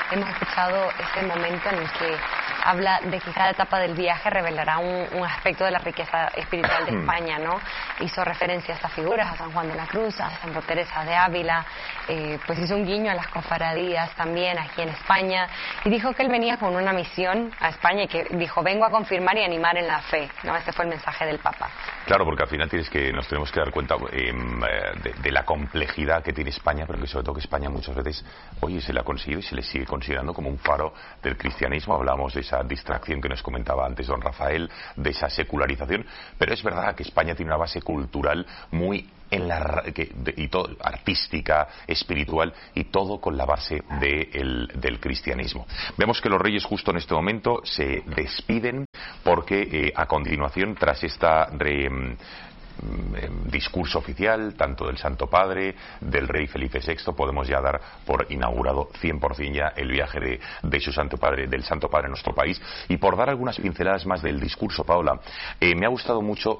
hemos escuchado ese momento en el que habla de que cada etapa del viaje revelará un aspecto de la riqueza espiritual de España, ¿no? Hizo referencia a estas figuras, a San Juan de la Cruz, a Santa Teresa de Ávila, pues hizo un guiño a las cofradías también aquí en España, y dijo que él venía con una misión a España y que dijo, vengo a confirmar y animar en la fe, ¿no? Este fue el mensaje del Papa. Claro, porque al final nos tenemos que dar cuenta de la complejidad que tiene España, pero que sobre todo que España muchas veces, oye, se le ha conseguido y se le sigue considerando como un faro del cristianismo. Hablábamos de esa distracción que nos comentaba antes don Rafael, de esa secularización, pero es verdad que España tiene una base cultural muy artística, espiritual, y todo con la base del cristianismo. Vemos que los reyes justo en este momento se despiden porque a continuación, tras esta discurso oficial, tanto del Santo Padre, del rey Felipe VI, podemos ya dar por inaugurado 100% ya el viaje de su Santo Padre, del Santo Padre a nuestro país. Y por dar algunas pinceladas más del discurso, Paula, me ha gustado mucho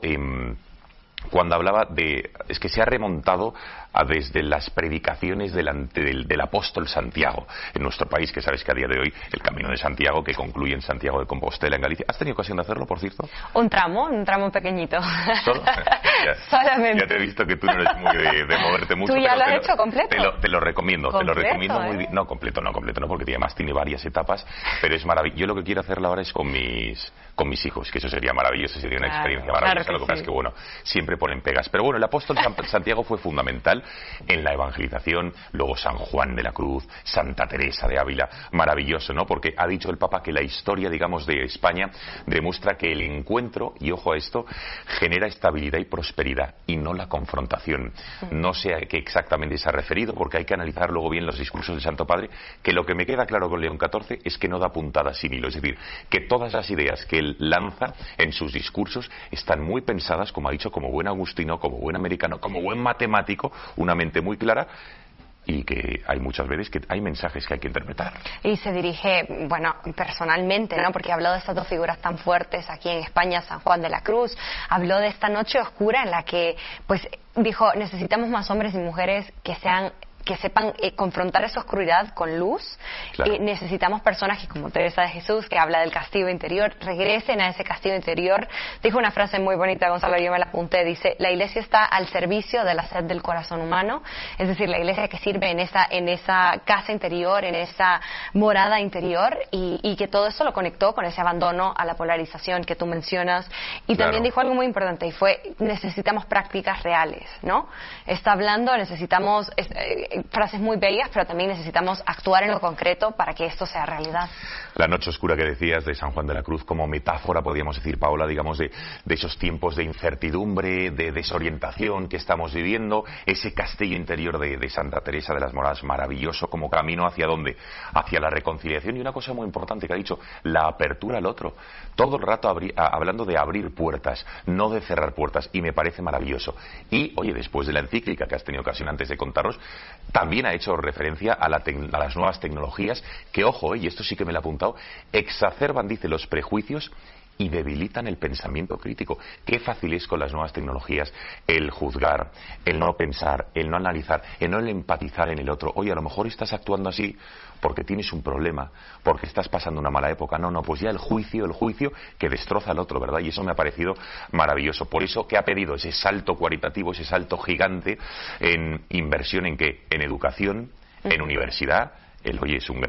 cuando hablaba es que se ha remontado desde las predicaciones del apóstol Santiago en nuestro país, que sabes que a día de hoy el Camino de Santiago, que concluye en Santiago de Compostela, en Galicia. ¿Has tenido ocasión de hacerlo, por cierto? Un tramo pequeñito. ¿Solo? Solamente. Ya te he visto que tú no eres muy de moverte mucho. ¿Tú ya lo has hecho completo? Te lo recomiendo. ¿Completo, te lo recomiendo muy bien. No, completo no, porque además tiene varias etapas, pero es maravilloso. Yo lo que quiero hacerlo ahora es con mis hijos, que eso sería maravilloso, sería una experiencia maravillosa. Claro, lo que pasa es que, bueno, siempre ponen pegas. Pero bueno, el apóstol Santiago fue fundamental en la evangelización, luego San Juan de la Cruz, Santa Teresa de Ávila, maravilloso, ¿no? Porque ha dicho el Papa que la historia, digamos, de España demuestra que el encuentro, y ojo a esto, genera estabilidad y prosperidad, y no la confrontación. No sé a qué exactamente se ha referido, porque hay que analizar luego bien los discursos del Santo Padre, que lo que me queda claro con León XIV es que no da puntada sin hilo, es decir, que todas las ideas que él lanza en sus discursos están muy pensadas, como ha dicho, como buen agustino, como buen americano, como buen matemático, una mente muy clara, y que hay muchas veces que hay mensajes que hay que interpretar. Y se dirige, bueno, personalmente, ¿no? Porque habló de estas dos figuras tan fuertes aquí en España, San Juan de la Cruz, habló de esta noche oscura en la que, pues, dijo, necesitamos más hombres y mujeres que sepan confrontar esa oscuridad con luz. Claro. Necesitamos personas que, como Teresa de Jesús, que habla del castigo interior, regresen a ese castigo interior. Dijo una frase muy bonita, Gonzalo, yo me la apunté, dice, la iglesia está al servicio de la sed del corazón humano, es decir, la iglesia que sirve en esa casa interior, en esa morada interior, y que todo eso lo conectó con ese abandono a la polarización que tú mencionas. Y claro. También dijo algo muy importante, y fue, necesitamos prácticas reales, ¿no? Está hablando, necesitamos frases muy bellas, pero también necesitamos actuar en lo concreto para que esto sea realidad. La noche oscura que decías de San Juan de la Cruz como metáfora, podríamos decir, Paola, digamos, de esos tiempos de incertidumbre, de desorientación que estamos viviendo, ese castillo interior de Santa Teresa de las Moradas, maravilloso, como camino hacia dónde, hacia la reconciliación. Y una cosa muy importante que ha dicho, la apertura al otro, todo el rato hablando de abrir puertas, no de cerrar puertas, y me parece maravilloso. Y, oye, después de la encíclica que has tenido ocasión antes de contarnos, también ha hecho referencia a las nuevas tecnologías que, ojo, y esto sí que me lo he apuntado, exacerban, dice, los prejuicios y debilitan el pensamiento crítico. Qué fácil es con las nuevas tecnologías el juzgar, el no pensar, el no analizar, el no empatizar en el otro. Oye, a lo mejor estás actuando así porque tienes un problema, porque estás pasando una mala época. No, pues ya el juicio que destroza al otro, ¿verdad? Y eso me ha parecido maravilloso. Por eso que ha pedido ese salto cualitativo, ese salto gigante en inversión en ¿qué? En educación, en universidad. Él, oye, es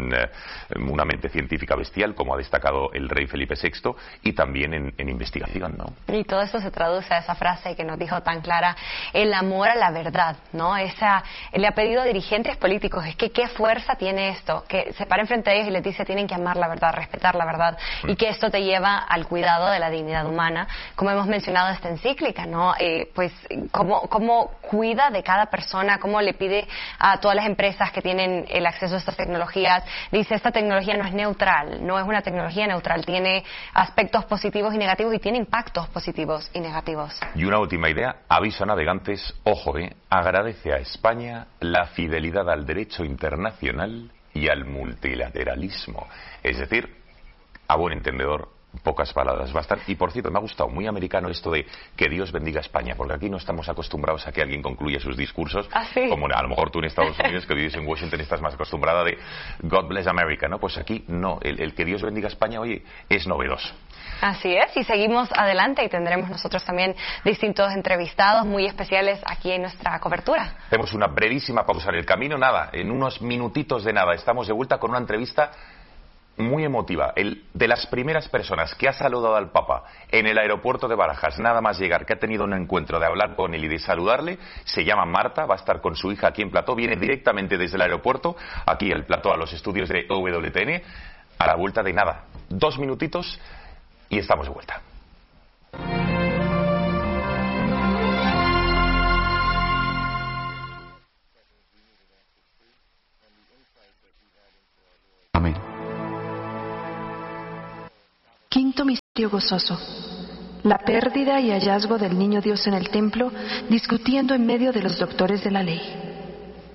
una mente científica bestial, como ha destacado el rey Felipe VI, y también en investigación, ¿no? Y todo eso se traduce a esa frase que nos dijo tan clara, el amor a la verdad, ¿no? Le ha pedido a dirigentes políticos, es que qué fuerza tiene esto, que se paren frente a ellos y les dice, tienen que amar la verdad, respetar la verdad, y que esto te lleva al cuidado de la dignidad humana, como hemos mencionado esta encíclica, ¿no? Pues, cómo cuida de cada persona, cómo le pide a todas las empresas que tienen el acceso a estas tecnologías, dice, esta tecnología no es neutral, no es una tecnología neutral, tiene aspectos positivos y negativos y tiene impactos positivos y negativos. Y una última idea, aviso a navegantes, ojo, agradece a España la fidelidad al derecho internacional y al multilateralismo, es decir, a buen entendedor, Pocas palabras bastan. Y por cierto, me ha gustado muy americano esto de que Dios bendiga a España, porque aquí no estamos acostumbrados a que alguien concluya sus discursos, como a lo mejor tú en Estados Unidos, que vives en Washington, estás más acostumbrada de God bless America, ¿no? Pues aquí no, el que Dios bendiga a España, oye, es novedoso. Así es, y seguimos adelante y tendremos nosotros también distintos entrevistados muy especiales aquí en nuestra cobertura. Hacemos una brevísima pausa en el camino, nada, en unos minutitos de nada, estamos de vuelta con una entrevista muy emotiva. De las primeras personas que ha saludado al Papa en el aeropuerto de Barajas, nada más llegar, que ha tenido un encuentro de hablar con él y de saludarle, se llama Marta, va a estar con su hija aquí en plató, viene directamente desde el aeropuerto, aquí el plató a los estudios de WTN, a la vuelta de nada, 2 minutitos y estamos de vuelta. Amén. Quinto misterio gozoso. La pérdida y hallazgo del niño Dios en el templo, discutiendo en medio de los doctores de la ley.